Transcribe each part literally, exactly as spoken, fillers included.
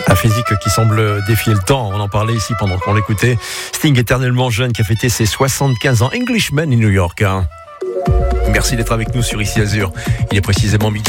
Un physique qui semble défier le temps. On en parlait ici pendant qu'on l'écoutait. Sting, éternellement jeune, qui a fêté ses soixante-quinze ans. Englishman in New York. Merci d'être avec nous sur Ici Azur. Il est précisément midi.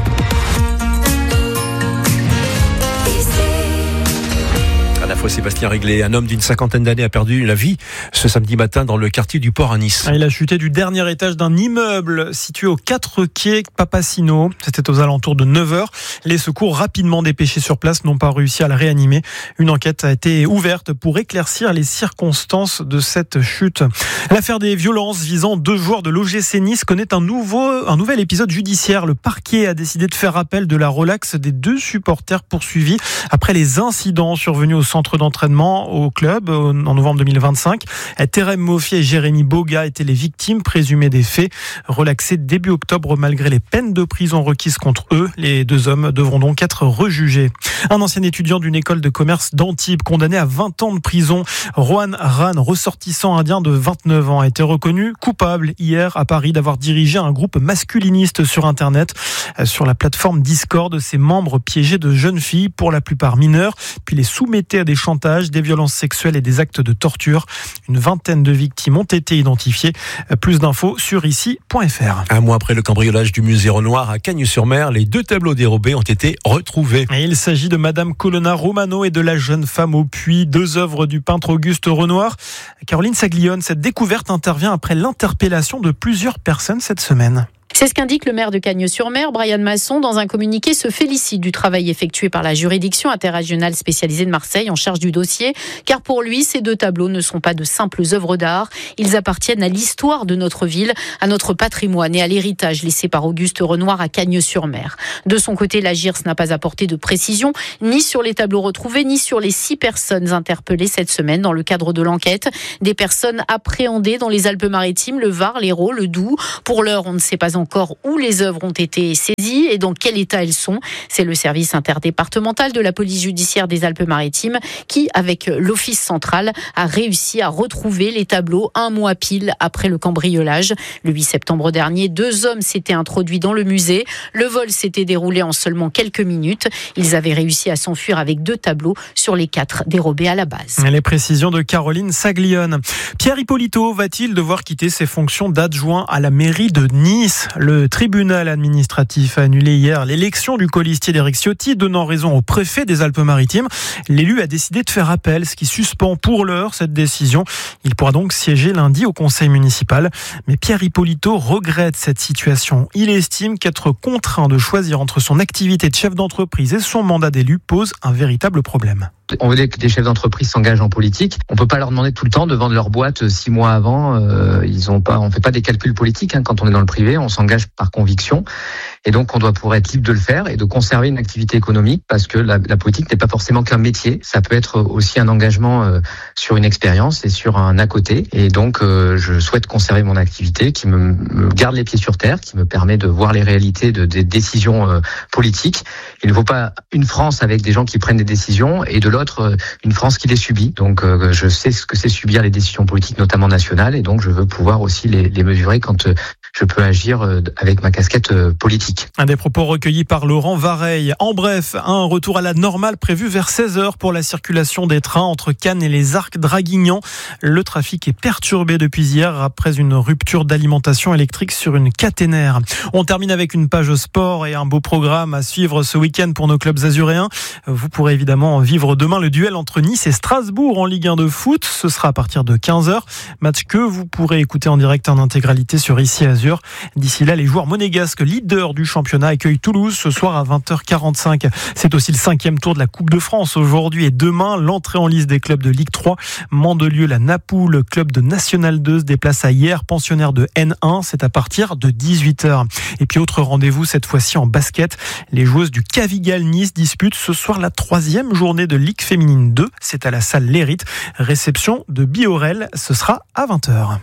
À la fois Sébastien Réglé, un homme d'une cinquantaine d'années a perdu la vie ce samedi matin dans le quartier du Port à Nice. Il a chuté du dernier étage d'un immeuble situé aux quatre quais Papacino. C'était aux alentours de neuf heures. Les secours rapidement dépêchés sur place n'ont pas réussi à le réanimer. Une enquête a été ouverte pour éclaircir les circonstances de cette chute. L'affaire des violences visant deux joueurs de l'O G C Nice connaît un nouveau, un nouvel épisode judiciaire. Le parquet a décidé de faire appel de la relaxe des deux supporters poursuivis après les incidents survenus au centre d'entraînement au club en novembre deux mille vingt-cinq. Terem Moffi et Jérémy Boga étaient les victimes présumées des faits. Relaxés début octobre malgré les peines de prison requises contre eux, les deux hommes devront donc être rejugés. Un ancien étudiant d'une école de commerce d'Antibes condamné à vingt ans de prison, Rohan Ran, ressortissant indien de vingt-neuf ans, a été reconnu coupable hier à Paris d'avoir dirigé un groupe masculiniste sur Internet. Sur la plateforme Discord, ses membres piégeaient de jeunes filles, pour la plupart mineures, puis les soumettaient à des chantages, des violences sexuelles et des actes de torture. Une vingtaine de victimes ont été identifiées. Plus d'infos sur ici point f r. Un mois après le cambriolage du musée Renoir à Cagnes-sur-Mer, les deux tableaux dérobés ont été retrouvés. Et il s'agit de Madame Colonna Romano et de la jeune femme au puits, deux œuvres du peintre Auguste Renoir. Caroline Saglione, cette découverte intervient après l'interpellation de plusieurs personnes cette semaine. C'est ce qu'indique le maire de Cagnes-sur-Mer, Brian Masson, dans un communiqué, se félicite du travail effectué par la juridiction interrégionale spécialisée de Marseille en charge du dossier, car pour lui, ces deux tableaux ne sont pas de simples œuvres d'art, ils appartiennent à l'histoire de notre ville, à notre patrimoine et à l'héritage laissé par Auguste Renoir à Cagnes-sur-Mer. De son côté, la G I R S n'a pas apporté de précision, ni sur les tableaux retrouvés, ni sur les six personnes interpellées cette semaine dans le cadre de l'enquête. Des personnes appréhendées dans les Alpes-Maritimes, le Var, l'Hérault, le Doubs. Pour l'heure, on ne sait pas encore encore où les œuvres ont été saisies et dans quel état elles sont. C'est le service interdépartemental de la police judiciaire des Alpes-Maritimes qui, avec l'Office central, a réussi à retrouver les tableaux un mois pile après le cambriolage. Le huit septembre dernier, deux hommes s'étaient introduits dans le musée. Le vol s'était déroulé en seulement quelques minutes. Ils avaient réussi à s'enfuir avec deux tableaux sur les quatre dérobés à la base. Les précisions de Caroline Saglione. Pierre Hippolito va-t-il devoir quitter ses fonctions d'adjoint à la mairie de Nice ? Le tribunal administratif a annulé hier l'élection du colistier d'Éric Ciotti, donnant raison au préfet des Alpes-Maritimes. L'élu a décidé de faire appel, ce qui suspend pour l'heure cette décision. Il pourra donc siéger lundi au conseil municipal. Mais Pierre Hippolito regrette cette situation. Il estime qu'être contraint de choisir entre son activité de chef d'entreprise et son mandat d'élu pose un véritable problème. On veut que des chefs d'entreprise s'engagent en politique. On peut pas leur demander tout le temps de vendre leur boîte six mois avant. Euh, ils ont pas, on fait pas des calculs politiques hein. Quand on est dans le privé, on s'engage par conviction. Et donc, on doit pouvoir être libre de le faire et de conserver une activité économique parce que la, la politique n'est pas forcément qu'un métier. Ça peut être aussi un engagement euh, sur une expérience et sur un à côté. Et donc, euh, je souhaite conserver mon activité qui me, me garde les pieds sur terre, qui me permet de voir les réalités de, des décisions euh, politiques. Il ne faut pas une France avec des gens qui prennent des décisions et de l'autre, une France qui les subit. Donc, euh, je sais ce que c'est subir les décisions politiques, notamment nationales, et donc je veux pouvoir aussi les, les mesurer quand euh, je peux agir euh, avec ma casquette euh, politique. Un des propos recueillis par Laurent Vareille. En bref, un retour à la normale prévu vers seize heures pour la circulation des trains entre Cannes et les Arcs Draguignan. Le trafic est perturbé depuis hier après une rupture d'alimentation électrique sur une caténaire. On termine avec une page sport et un beau programme à suivre ce week-end pour nos clubs azuréens. Vous pourrez évidemment vivre demain le duel entre Nice et Strasbourg en Ligue un de foot. Ce sera à partir de quinze heures. Match que vous pourrez écouter en direct en intégralité sur Ici Azur. D'ici là, les joueurs monégasques, leaders du championnat, accueillent Toulouse ce soir à vingt heures quarante-cinq. C'est aussi le cinquième tour de la Coupe de France aujourd'hui et demain. L'entrée en liste des clubs de Ligue trois. Mandelieu, la Napoule, club de National deux, se déplace à Hyères, pensionnaire de N un. C'est à partir de dix-huit heures. Et puis autre rendez-vous cette fois-ci en basket. Les joueuses du Cavigal Nice disputent ce soir la troisième journée de Ligue féminine deux. C'est à la salle L'Hérite. Réception de Biorel. Ce sera à vingt heures.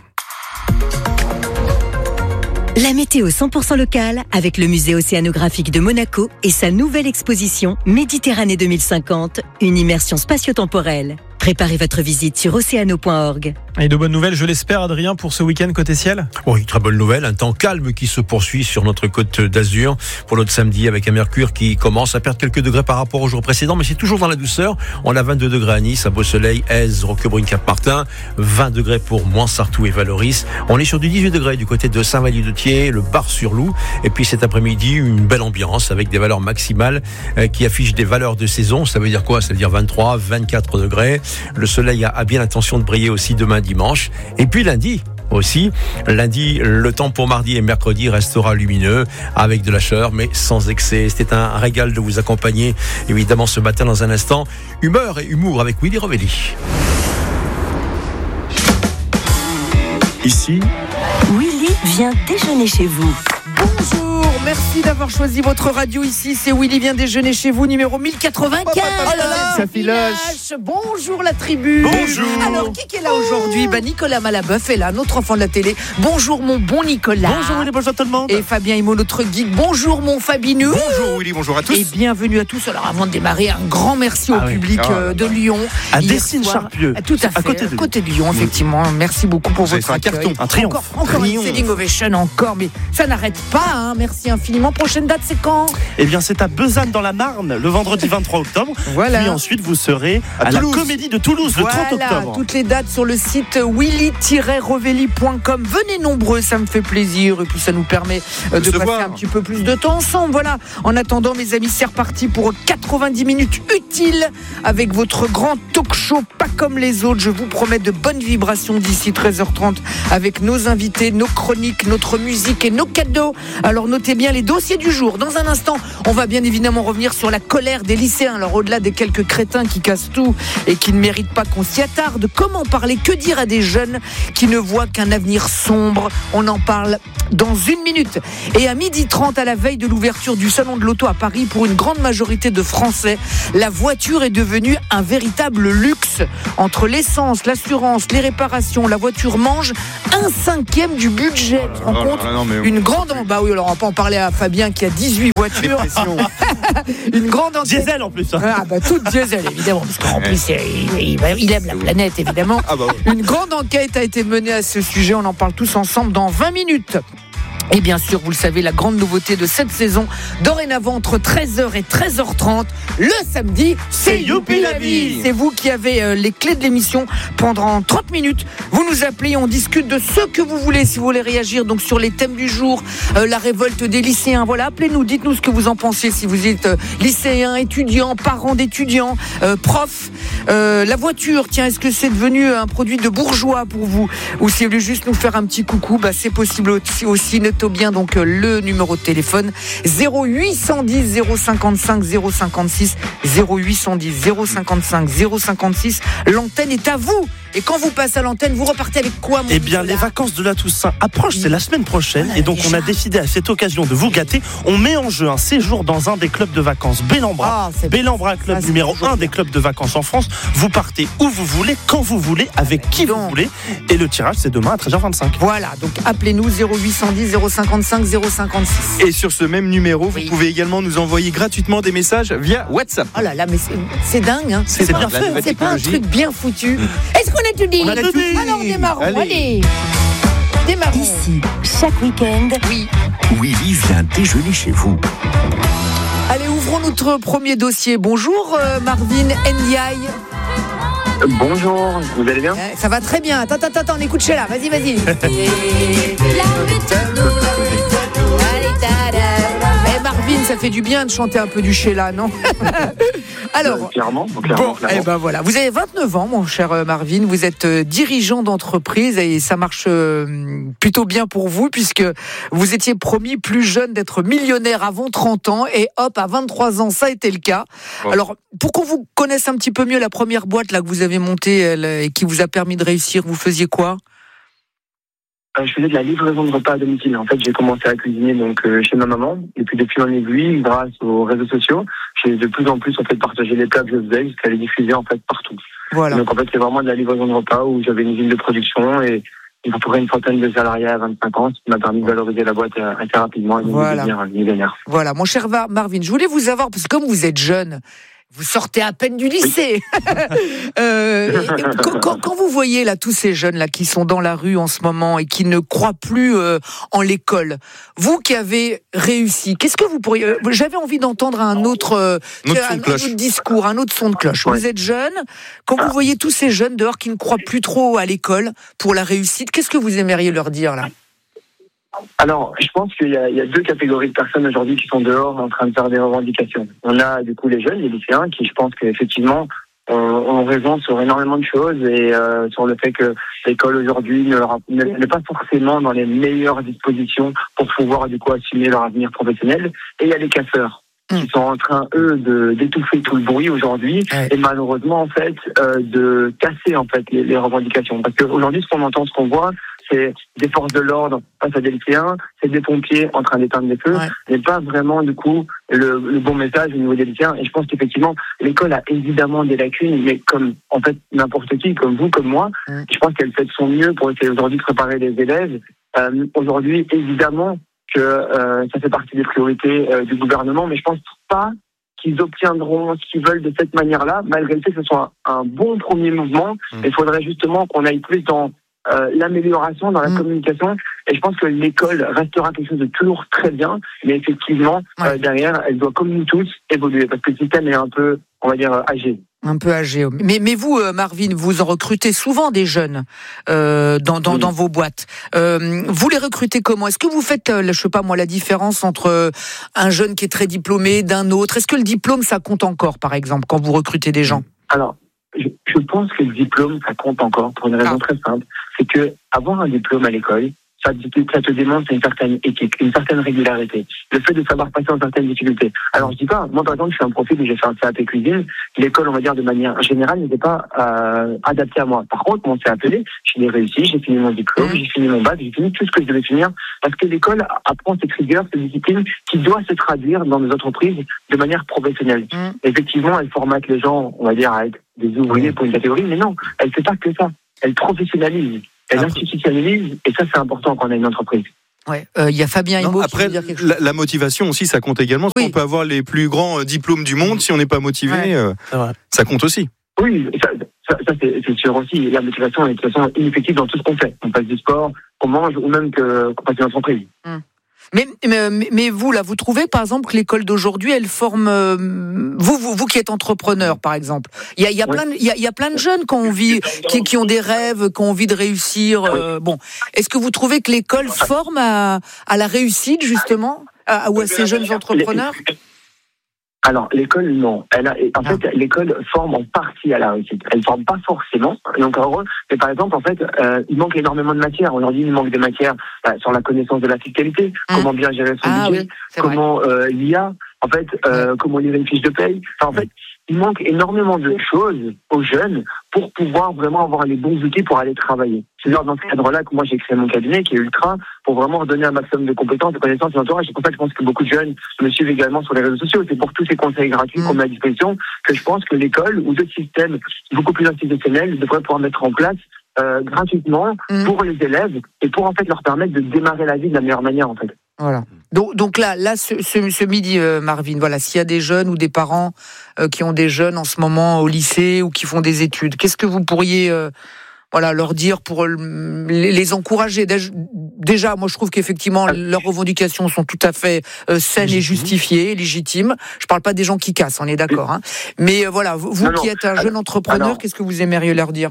La météo cent pour cent locale avec le musée océanographique de Monaco et sa nouvelle exposition Méditerranée deux mille cinquante, une immersion spatio-temporelle. Préparez votre visite sur océano point org. Et de bonnes nouvelles, je l'espère, Adrien, pour ce week-end côté ciel. Oui, très bonne nouvelle. Un temps calme qui se poursuit sur notre côte d'Azur pour notre samedi, avec un mercure qui commence à perdre quelques degrés par rapport au jour précédent, mais c'est toujours dans la douceur. On a vingt-deux degrés à Nice, à Beau-Soleil, Aise, Roquebrune, Cap-Martin, vingt degrés pour Moinsartou et Valoris. On est sur du dix-huit degrés du côté de Saint-Vallier-de-Thiers, le Bar-sur-Loup. Et puis cet après-midi, une belle ambiance avec des valeurs maximales euh, qui affichent des valeurs de saison. Ça veut dire quoi? Ça veut dire vingt-trois, vingt-quatre degrés. Le soleil a, a bien l'intention de briller aussi demain dimanche. Et puis lundi aussi. Lundi, le temps pour mardi et mercredi restera lumineux avec de la chaleur, mais sans excès. C'était un régal de vous accompagner, évidemment, ce matin. Dans un instant, humeur et humour avec Willy Rovelli. Ici, Willy vient déjeuner chez vous. Bonjour, merci d'avoir choisi votre radio ici. C'est Willy vient déjeuner chez vous, numéro mille quatre-vingt-quinze. Oh là là, ça filoche. Bonjour la tribu. Bonjour. Alors, qui est là aujourd'hui? Bah, Nicolas Malabeuf est là, notre enfant de la télé. Bonjour mon bon Nicolas. Bonjour Willy, bonjour tout le monde. Et Fabien Imo, notre geek. Bonjour mon Fabinou. Bonjour Willy, bonjour à tous. Et bienvenue à tous. Alors avant de démarrer, un grand merci au Ah oui. public Oh là euh, là. de Lyon. À Hier Dessines-Charpieu. soir. Tout à fait. À côté de à côté de Lyon, effectivement. Merci beaucoup pour Vous avez votre fait un accueil. carton, un triomphe. Encore, encore une Triomphe. standing ovation, encore. Mais ça n'arrête pas, hein. Merci infiniment. Prochaine date, c'est quand? Eh bien, c'est à Besançon dans la Marne, le vendredi vingt-trois octobre. Voilà. Puis ensuite, vous serez à, À la Toulouse. Comédie de Toulouse le trente Voilà, octobre. toutes les dates sur le site willy tiret rovelli point com. Venez nombreux, ça me fait plaisir. Et puis ça nous permet euh, de se passer voir. un petit peu plus de temps ensemble. Voilà. En attendant, mes amis, c'est reparti pour quatre-vingt-dix minutes utiles avec votre grand talk show, pas comme les autres. Je vous promets de bonnes vibrations d'ici treize heures trente avec nos invités, nos chroniques, notre musique et nos cadeaux. Alors notez bien les dossiers du jour. Dans un instant, on va bien évidemment revenir sur la colère des lycéens. Alors au-delà des quelques crétins qui cassent tout et qui ne méritent pas qu'on s'y attarde, comment parler, que dire à des jeunes qui ne voient qu'un avenir sombre? On en parle dans une minute. Et à midi trente, à la veille de l'ouverture du salon de l'auto à Paris, pour une grande majorité de Français, la voiture est devenue un véritable luxe. Entre l'essence, l'assurance, les réparations, la voiture mange un cinquième du budget. Tu te rends compte? Ah non, mais Une grande... Bah oui, alors on va pas en parler à Fabien qui a dix-huit voitures. pression. Une grande enquête. Diesel en plus. hein. Ah bah toute diesel évidemment, parce qu'en plus il, il- il aime la planète évidemment. Ah bah oui. Une grande enquête a été menée à ce sujet, on en parle tous ensemble dans vingt minutes. Et bien sûr, vous le savez, la grande nouveauté de cette saison, dorénavant entre treize heures et treize heures trente, le samedi, c'est Youpi la vie. C'est vous qui avez euh, les clés de l'émission pendant trente minutes. Vous nous appelez, on discute de ce que vous voulez, si vous voulez réagir donc sur les thèmes du jour, euh, la révolte des lycéens. Voilà, appelez-nous, dites-nous ce que vous en pensez, si vous êtes euh, lycéen, étudiant, parent d'étudiants, euh, prof. Euh, la voiture, tiens, est-ce que c'est devenu un produit de bourgeois pour vous? Ou si vous voulez juste nous faire un petit coucou, bah, c'est possible aussi, aussi. Notez bien donc euh, le numéro de téléphone zéro huit cent dix zéro cinquante-cinq zéro cinquante-six zéro huit cent dix zéro cinquante-cinq zéro cinquante-six. L'antenne est à vous. Et quand vous passez à l'antenne, vous repartez avec quoi, mon Eh bien, Nicolas? les vacances de la Toussaint approchent, c'est la semaine prochaine. Ah, Et donc, on a déjà. décidé à cette occasion de vous gâter. On met en jeu un séjour dans un des clubs de vacances Bellambra. Ah, c'est- Bellambra, club ça, c'est numéro toujours un bien. des clubs de vacances en France. Vous partez où vous voulez, quand vous voulez, avec qui vous donc. voulez. Et le tirage, c'est demain à treize heures vingt-cinq. Voilà, donc appelez-nous zéro huit cent dix zéro cinquante-cinq zéro cinquante-six. Et sur ce même numéro, Oui. vous pouvez également nous envoyer gratuitement des messages via WhatsApp. Oh là là, mais c'est, c'est dingue, hein. C'est pas- bien fait. La nouvelle C'est pas un technologie. truc bien foutu. Est-ce qu'on a tout dit? On a tout dit. Alors démarrons, allez. Allez. Démarrons. Ici, chaque week-end, Oui. Willy vient déjeuner chez vous. Allez, ouvrons notre premier dossier. Bonjour euh, Marvin Ndiaye. Bonjour, vous allez bien? Euh, Ça va très bien. Attends, attends, attends, on écoute Sheila. Vas-y, vas-y. Eh Marvin, ça fait du bien de chanter un peu du Sheila, non? Alors, Clairement, clairement, bon, clairement. eh ben voilà. Vous avez vingt-neuf ans, mon cher euh, Marvin. Vous êtes euh, dirigeant d'entreprise et ça marche euh, plutôt bien pour vous puisque vous étiez promis plus jeune d'être millionnaire avant trente ans et hop, à vingt-trois ans, ça a été le cas. Ouais. Alors, pour qu'on vous connaisse un petit peu mieux, la première boîte là que vous avez montée elle, et qui vous a permis de réussir, vous faisiez quoi? Euh, je faisais de la livraison de repas à domicile. En fait, j'ai commencé à cuisiner donc euh, chez ma maman. Et puis depuis en aiguille, grâce aux réseaux sociaux, j'ai de plus en plus en fait partagé les plats que je faisais jusqu'à les diffuser en fait partout. Voilà. Donc en fait, c'est vraiment de la livraison de repas où j'avais une usine de production et il y a à peu près une centaine de salariés à vingt-cinq ans, ce qui m'a permis de valoriser la boîte euh, assez rapidement et de Voilà. devenir millionnaire. Voilà, mon cher Va- Marvin, je voulais vous avoir, parce que comme vous êtes jeune, Vous sortez à peine du lycée. euh, quand, quand, quand vous voyez là tous ces jeunes là qui sont dans la rue en ce moment et qui ne croient plus euh, en l'école, vous qui avez réussi, qu'est-ce que vous pourriez euh, J'avais envie d'entendre un autre, euh, un, un autre discours, un autre son de cloche. Ouais. Vous êtes jeune, quand vous voyez tous ces jeunes dehors qui ne croient plus trop à l'école pour la réussite, qu'est-ce que vous aimeriez leur dire là? Alors, je pense qu'il y a, il y a deux catégories de personnes aujourd'hui qui sont dehors en train de faire des revendications. On a du coup les jeunes, les lycéens, qui je pense qu'effectivement ont, ont raison sur énormément de choses et euh, sur le fait que l'école aujourd'hui ne, ne, n'est pas forcément dans les meilleures dispositions pour pouvoir du coup assumer leur avenir professionnel. Et il y a les casseurs qui sont en train, eux, de, d'étouffer tout le bruit aujourd'hui ouais. et malheureusement, en fait, euh, de casser en fait les, les revendications. Parce qu'aujourd'hui, ce qu'on entend, ce qu'on voit, c'est des forces de l'ordre face à des lycéens, c'est des pompiers en train d'éteindre les feux, ouais. mais pas vraiment, du coup, le, le bon message au niveau des lycéens. Et je pense qu'effectivement, l'école a évidemment des lacunes, mais comme, en fait, n'importe qui, comme vous, comme moi, ouais. je pense qu'elle fait de son mieux pour essayer aujourd'hui de préparer les élèves. Euh, aujourd'hui, évidemment, que euh, ça fait partie des priorités euh, du gouvernement, mais je pense pas qu'ils obtiendront ce qu'ils veulent de cette manière-là, malgré le fait que ce soit un, un bon premier mouvement. Mmh. Il faudrait justement qu'on aille plus dans euh, l'amélioration, dans la mmh. communication, et je pense que l'école restera quelque chose de toujours très bien, mais effectivement, ouais. euh, derrière, elle doit, comme nous tous, évoluer, parce que le système est un peu, on va dire, âgé. Un peu âgé. Mais, mais vous, Marvin, vous en recrutez souvent des jeunes euh, dans, dans, oui. dans vos boîtes. Euh, vous les recrutez comment? Est-ce que vous faites, je sais pas moi, la différence entre un jeune qui est très diplômé d'un autre? Est-ce que le diplôme, ça compte encore, par exemple, quand vous recrutez des gens? Alors, je, je pense que le diplôme, ça compte encore pour une raison ah. très simple. C'est que avoir un diplôme à l'école, ça, ça te démontre une certaine éthique, une certaine régularité. Le fait de savoir passer en certaines difficultés. Alors, je dis pas, moi, par exemple, je suis un profil où j'ai fait un C A P cuisine. L'école, on va dire, de manière générale, n'était pas euh, adaptée à moi. Par contre, mon C A P, je l'ai réussi, j'ai fini mon diplôme, j'ai fini mon bac, j'ai fini tout ce que je devais finir. Parce que l'école apprend cette rigueur, cette discipline qui doit se traduire dans nos entreprises de manière professionnelle. Mmh. Effectivement, elle formate les gens, on va dire, à être des ouvriers pour une catégorie, mais non, elle fait pas que ça. Elle professionnalise. Elle institutionnalise, et ça c'est important quand on a une entreprise. Ouais, il euh, y a Fabien Immo qui après, veut dire quelque chose. La, la motivation aussi, ça compte également. Parce oui. qu'on peut avoir les plus grands euh, diplômes du monde, si on n'est pas motivé, ouais. euh, ça compte aussi. Oui, ça, ça, ça c'est, c'est sûr aussi. La motivation est de toute façon ineffective dans tout ce qu'on fait. On fasse du sport, qu'on mange, ou même que, qu'on fasse une entreprise. Hum. Mais, mais, mais vous, là, vous trouvez, par exemple, que l'école d'aujourd'hui, elle forme... Euh, vous, vous, vous qui êtes entrepreneur, par exemple, il y a, il y a plein, il y a, il y a plein de jeunes qui ont envie, qui, qui ont des rêves, qui ont envie de réussir. Euh, bon, est-ce que vous trouvez que l'école forme à, à la réussite, justement, à, ou à ces jeunes entrepreneurs ? Alors, l'école, non. Elle a, en fait, ah. l'école forme en partie à la réussite. Elle ne forme pas forcément. Donc, en gros, mais par exemple, en fait, euh, il manque énormément de matières. Aujourd'hui, il manque des matières bah, sur la connaissance de la fiscalité, mmh. comment bien gérer son ah, budget, oui, comment euh, l'I A, en fait, euh, mmh. comment lire une fiche de paye. Enfin, en fait, il manque énormément de choses aux jeunes pour pouvoir vraiment avoir les bons outils pour aller travailler. C'est dans ce cadre-là que moi j'ai créé mon cabinet qui est Ultra pour vraiment donner un maximum de compétences, de connaissances et d'entourage. C'est pour ça que je pense que beaucoup de jeunes me suivent également sur les réseaux sociaux. C'est pour tous ces conseils gratuits mmh. qu'on met à disposition que je pense que l'école ou d'autres systèmes beaucoup plus institutionnels devraient pouvoir mettre en place euh, gratuitement mmh. pour les élèves et pour en fait leur permettre de démarrer la vie de la meilleure manière en fait. Voilà. Donc, donc là, là, ce, ce, ce midi, euh, Marvin, voilà, s'il y a des jeunes ou des parents euh, qui ont des jeunes en ce moment au lycée ou qui font des études, qu'est-ce que vous pourriez, euh, voilà, leur dire pour euh, les, les encourager ? Déjà, moi, je trouve qu'effectivement, leurs revendications sont tout à fait euh, saines et justifiées, légitimes. Je parle pas des gens qui cassent, on est d'accord. Hein. Mais euh, voilà, vous non, qui êtes un jeune entrepreneur, alors, qu'est-ce que vous aimeriez leur dire ?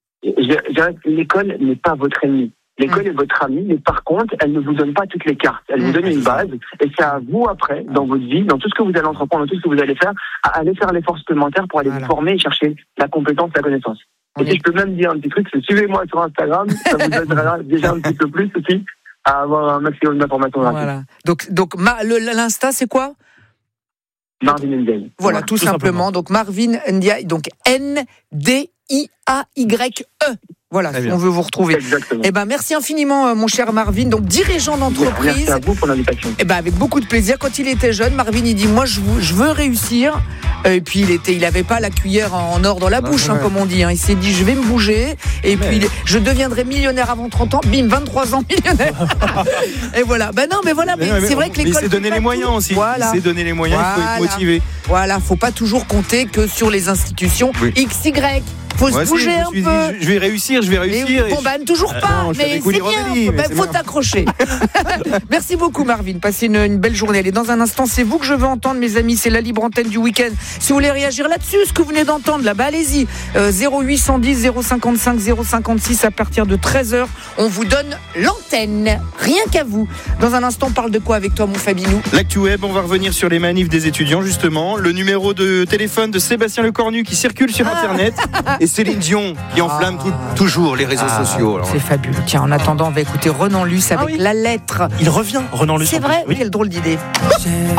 je dirais que l'école n'est pas votre ennemi. L'école est votre amie, mais par contre, elle ne vous donne pas toutes les cartes. Elle vous donne une base, et c'est à vous après, dans votre vie, dans tout ce que vous allez entreprendre, dans tout ce que vous allez faire, à aller faire l'effort supplémentaire pour aller voilà. vous former et chercher la compétence, la connaissance. Et si je peux même dire un petit truc, c'est suivez-moi sur Instagram, ça vous aidera déjà un petit peu plus aussi à avoir un maximum d'informations rapides. Voilà. Donc, donc ma, le, l'Insta, c'est quoi ? Marvin Ndiaye. Voilà, voilà, tout, tout simplement. simplement. Donc Marvin Ndiaye, donc N D I A Y E. Voilà, si on veut vous retrouver. Exactement. Eh ben, merci infiniment, mon cher Marvin. Donc, dirigeant d'entreprise. Merci à vous pour l'invitation. Eh ben, avec beaucoup de plaisir. Quand il était jeune, Marvin, il dit, moi, je, je veux réussir. Et puis, il était, il avait pas la cuillère en or dans la bouche, ouais. hein, comme on dit. Hein. Il s'est dit, je vais me bouger. Et mais... puis, je deviendrai millionnaire avant trente ans. Bim, vingt-trois ans millionnaire. Et voilà. Ben non, mais voilà. Mais, mais, mais c'est vrai que l'école. Mais c'est donner les moyens aussi. Voilà. C'est donner les moyens. Voilà. Il faut être motivé. Voilà, faut pas toujours compter que sur les institutions oui. X Y. Faut Moi se bouger aussi, un peu. Dit, je vais réussir, je vais réussir. Bon, bah, toujours pas, euh, non, mais c'est bien. Il bah, faut bien. t'accrocher. Merci beaucoup, Marvin. Passez une, une belle journée. Allez, dans un instant, c'est vous que je veux entendre, mes amis. C'est la libre antenne du week-end. Si vous voulez réagir là-dessus, ce que vous venez d'entendre, là, bah, allez-y. Euh, zéro huit cent dix, zéro cinquante-cinq, zéro cinquante-six à partir de treize heures. On vous donne l'antenne. Rien qu'à vous. Dans un instant, on parle de quoi avec toi, mon Fabinou? L'actu web, on va revenir sur les manifs des étudiants, justement. Le numéro de téléphone de Sébastien Lecornu qui circule sur Internet. Et Céline Dion qui enflamme ah. tout, toujours les réseaux ah, sociaux. Alors. C'est fabuleux. Tiens, en attendant, on va écouter Renan Luce avec ah oui. La lettre. Il revient, Renan Luce. C'est vrai, oui. Quelle drôle d'idée.